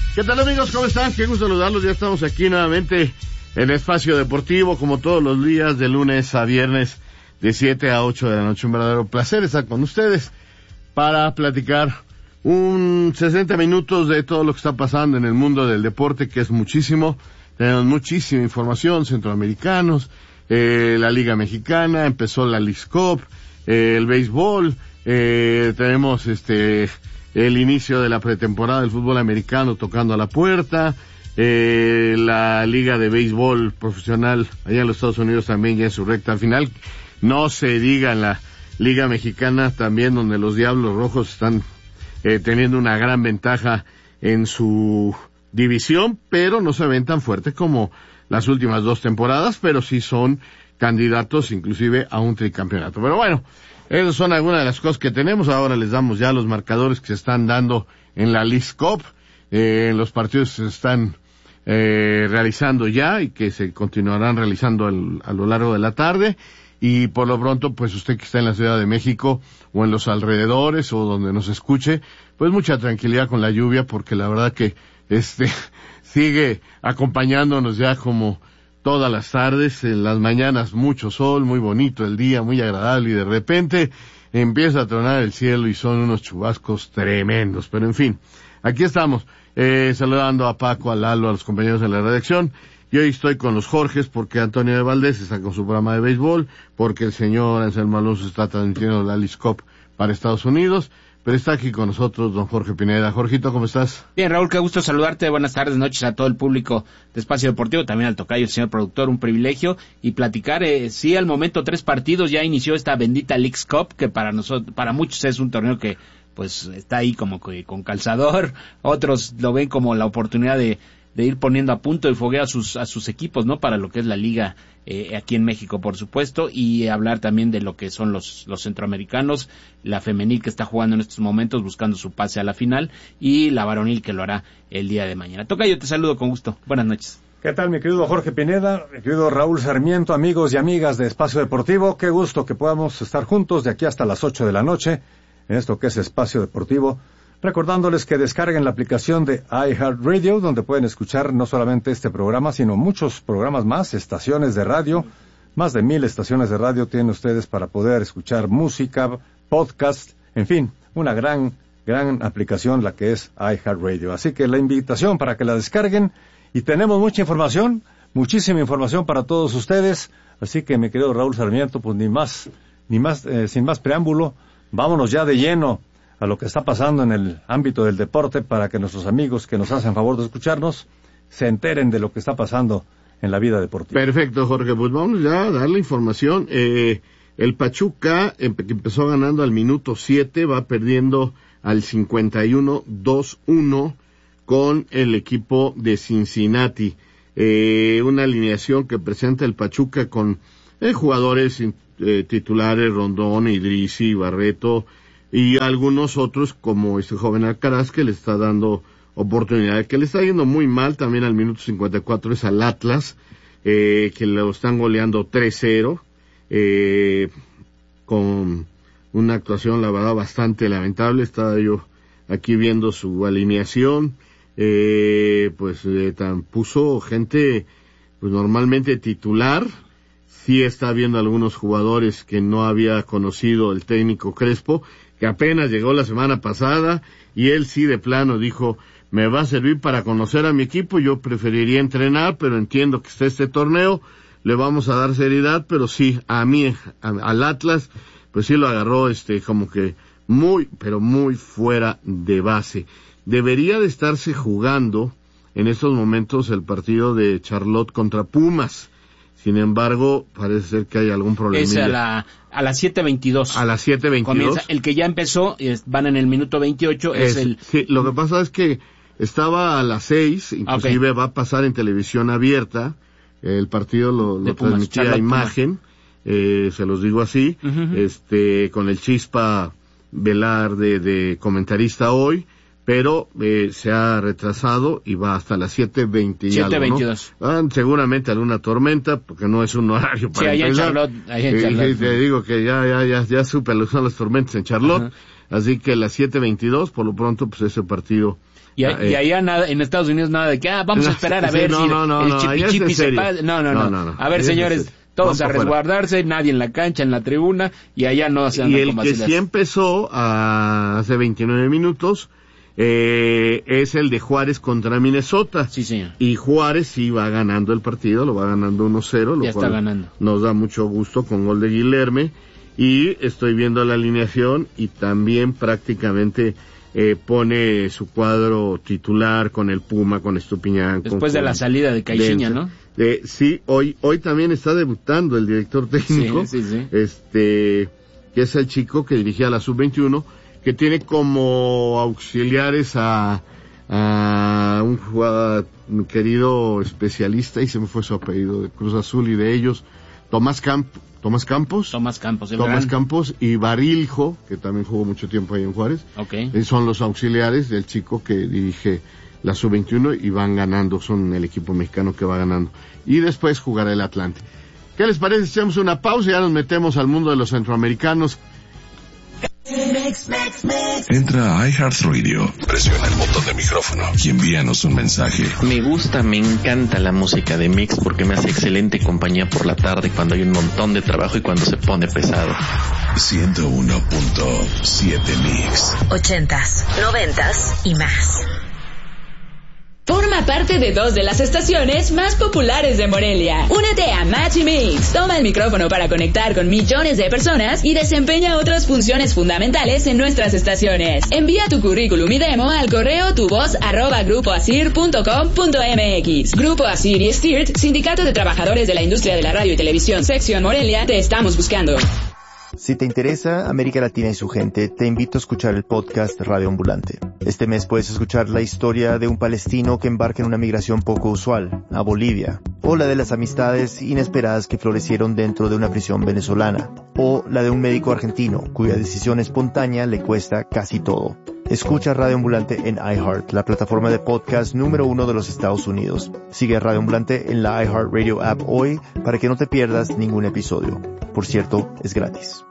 ¿Qué tal, amigos? ¿Cómo están? Qué gusto saludarlos. Ya estamos aquí nuevamente en Espacio Deportivo, como todos los días, de lunes a viernes, de 7 a 8 de la noche. Un verdadero placer estar con ustedes para platicar 60 minutos de todo lo que está pasando en el mundo del deporte, que es muchísimo. Tenemos muchísima información, centroamericanos, la Liga Mexicana, empezó la Leagues Cup, el béisbol, tenemos el inicio de la pretemporada del fútbol americano tocando a la puerta, la Liga de Béisbol Profesional allá en los Estados Unidos también ya en su recta final. No se diga en la Liga Mexicana también, donde los Diablos Rojos están teniendo una gran ventaja en su división, pero no se ven tan fuerte como las últimas dos temporadas, pero sí son candidatos inclusive a un tricampeonato. Pero bueno, esas son algunas de las cosas que tenemos. Ahora les damos ya los marcadores que se están dando en la Leagues Cup, los partidos se están realizando ya y que se continuarán realizando a lo largo de la tarde. Y por lo pronto, pues usted que está en la Ciudad de México o en los alrededores o donde nos escuche, pues mucha tranquilidad con la lluvia, porque la verdad que sigue acompañándonos ya como todas las tardes, en las mañanas mucho sol, muy bonito el día, muy agradable, y de repente empieza a tronar el cielo y son unos chubascos tremendos. Pero en fin, aquí estamos, saludando a Paco, a Lalo, a los compañeros de la redacción. Y hoy estoy con los Jorges porque Antonio de Valdés está con su programa de béisbol, porque el señor Anselmo Alonso está transmitiendo la Leagues Cup para Estados Unidos, pero está aquí con nosotros don Jorge Pineda. Jorgito, ¿cómo estás? Bien, Raúl, qué gusto saludarte. Buenas tardes, noches a todo el público de Espacio Deportivo, también al tocayo, el señor productor, un privilegio, y platicar, sí, al momento 3 partidos, ya inició esta bendita Leagues Cup, que para nosotros, para muchos es un torneo que pues está ahí como que con calzador, otros lo ven como la oportunidad de ir poniendo a punto el fogueo a sus equipos, ¿no? Para lo que es la liga aquí en México, por supuesto, y hablar también de lo que son los centroamericanos, la femenil que está jugando en estos momentos buscando su pase a la final, y la varonil que lo hará el día de mañana. Tocayo, te saludo con gusto. Buenas noches. ¿Qué tal, mi querido Jorge Pineda, mi querido Raúl Sarmiento, amigos y amigas de Espacio Deportivo? Qué gusto que podamos estar juntos de aquí hasta las 8 de la noche en esto que es Espacio Deportivo. Recordándoles que descarguen la aplicación de iHeartRadio, donde pueden escuchar no solamente este programa, sino muchos programas más, estaciones de radio. Más de 1000 estaciones de radio tienen ustedes para poder escuchar música, podcast, en fin, una gran aplicación la que es iHeartRadio. Así que la invitación para que la descarguen, y tenemos mucha información, muchísima información para todos ustedes. Así que, mi querido Raúl Sarmiento, pues sin más preámbulo, vámonos ya de lleno a lo que está pasando en el ámbito del deporte, para que nuestros amigos que nos hacen favor de escucharnos se enteren de lo que está pasando en la vida deportiva. Perfecto, Jorge, pues vamos ya a dar la información. El Pachuca, que empezó ganando al minuto 7, va perdiendo al 51-2-1 con el equipo de Cincinnati. Una alineación que presenta el Pachuca con jugadores titulares, Rondón, Idrissi, Barreto, y algunos otros como este joven Alcaraz, que le está dando oportunidad, que le está yendo muy mal también al minuto 54 es al Atlas, que lo están goleando 3-0, con una actuación la verdad bastante lamentable. Estaba yo aquí viendo su alineación, puso gente pues normalmente titular. Sí está viendo algunos jugadores que no había conocido el técnico Crespo, que apenas llegó la semana pasada, y él sí de plano dijo, me va a servir para conocer a mi equipo, yo preferiría entrenar, pero entiendo que está este torneo, le vamos a dar seriedad, pero sí, al Atlas, pues sí lo agarró como que muy, pero muy fuera de base. Debería de estarse jugando en estos momentos el partido de Charlotte contra Pumas. Sin embargo, parece ser que hay algún problema. Es a las 7:22. A las 7:22. Comienza, el que ya empezó, van en el minuto 28, Sí, lo que pasa es que estaba a las 6, inclusive va a pasar en televisión abierta, el partido lo transmitía a imagen, se los digo así, con el Chispa Velarde de comentarista hoy, pero se ha retrasado y va hasta las 7:20 y 7:22. ¿no? Seguramente alguna tormenta, porque no es un horario para allá en Charlotte. Te digo que ya supe lo que son las tormentas en Charlotte. Así que las 7:22, por lo pronto, pues ese partido. Y allá nada, en Estados Unidos nada de que vamos a esperar a ver si el chipi se pasa. No. A ver, señores, todos a resguardarse, nadie en la cancha, en la tribuna, y allá no se andan con vacilas. Y el que sí empezó hace 29 minutos es el de Juárez contra Minnesota. Sí, señor. Y Juárez sí va ganando el partido, lo va ganando 1-0, lo ya cual está ganando. Nos da mucho gusto con gol de Guilherme. Y estoy viendo la alineación y también prácticamente pone su cuadro titular con el Puma, con Estupiñán. Después de la salida de Caixinha, ¿no? Sí, hoy también está debutando el director técnico, sí. que es el chico que dirigía la Sub-21, que tiene como auxiliares a un jugador, mi querido especialista, y se me fue su apellido, de Cruz Azul, y de ellos, Tomás Campos y Bariljo, que también jugó mucho tiempo ahí en Juárez. Okay. Son los auxiliares del chico que dirige la Sub-21 y van ganando, son el equipo mexicano que va ganando. Y después jugará el Atlante. ¿Qué les parece? Echamos una pausa y ya nos metemos al mundo de los centroamericanos. Entra a iHeartRadio, presiona el botón de micrófono y envíanos un mensaje. Me encanta la música de Mix porque me hace excelente compañía por la tarde cuando hay un montón de trabajo y cuando se pone pesado. 101.7 Mix. 80s, 90s y más. Forma parte de 2 de las estaciones más populares de Morelia. Únete a Match y Mix. Toma el micrófono para conectar con millones de personas y desempeña otras funciones fundamentales en nuestras estaciones. Envía tu currículum y demo al correo tuvoz@grupoasir.com.mx. Grupo Asir y STIRT, Sindicato de Trabajadores de la Industria de la Radio y Televisión, Sección Morelia, te estamos buscando. Si te interesa América Latina y su gente, te invito a escuchar el podcast Radio Ambulante. Este mes puedes escuchar la historia de un palestino que embarca en una migración poco usual, a Bolivia, o la de las amistades inesperadas que florecieron dentro de una prisión venezolana, o la de un médico argentino cuya decisión espontánea le cuesta casi todo. Escucha Radio Ambulante en iHeart, la plataforma de podcast número 1 de los Estados Unidos. Sigue a Radio Ambulante en la iHeart Radio app hoy para que no te pierdas ningún episodio. Por cierto, es gratis.